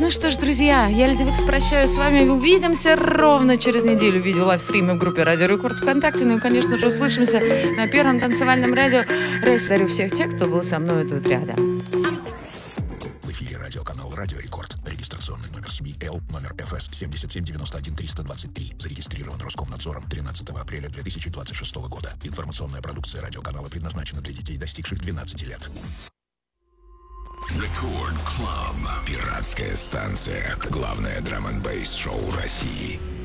Ну что ж, друзья, я, Леди Викс, прощаюсь с вами. Увидимся ровно через неделю в видео лайвстриме в группе Радио Рекорд ВКонтакте. Ну и, конечно же, услышимся на первом танцевальном радио. Дарю всех тех, кто был со мной тут рядом. В эфире радиоканал Радио Рекорд. Регистрационный номер СМИ-Л, номер ФС 7791-323. Зарегистрирован Роскомнадзором 13 апреля 2026 года. Информационная продукция радиоканала предназначена для детей, достигших 12 лет. Рекорд Клаб. Пиратская станция. Главное драм-н-бейс шоу России.